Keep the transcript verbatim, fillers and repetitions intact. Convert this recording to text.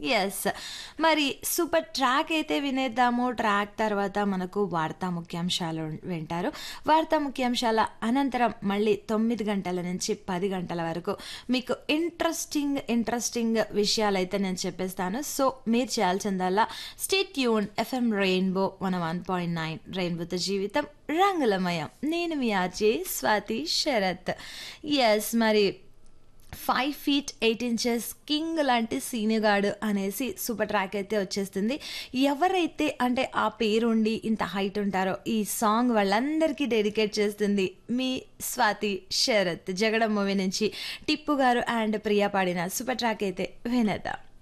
Yes. మరి super track అయితే వినేద్దాము. Track తర్వాత మనకు వార్తా ముఖ్యాంశాలు వింటారు. వార్తా ముఖ్యాంశాల అనంతరం మళ్ళీ తొమ్మిది గంటల నుంచి పది గంటల వరకు మీకు ఇంట్రెస్టింగ్, ఇంట్రెస్టింగ్ విషయాలైతే నేను చెప్పేస్తాను. సో, మీరు చేయాల్సిందల్లా stay tune FM rainbow one one point nine రెయిన్బోతో జీవితం రంగులమయం. నేను మీ ఆర్జే స్వాతి శరత్. యెస్. మరి five feet eight inches king లాంటి సీనుగాడు అనేసి సూపర్ ట్రాక్ అయితే వచ్చేస్తుంది. ఎవరైతే అంటే ఆ పేరుండి ఇంత హైట్ ఉంటారో ఈ సాంగ్ వాళ్ళందరికీ డెడికేట్ చేస్తుంది మీ స్వాతి శరత్. జగడం మూవీ నుంచి టిప్పు గారు అండ్ ప్రియా పాడిన సూపర్ ట్రాక్ అయితే వినేద్దాం.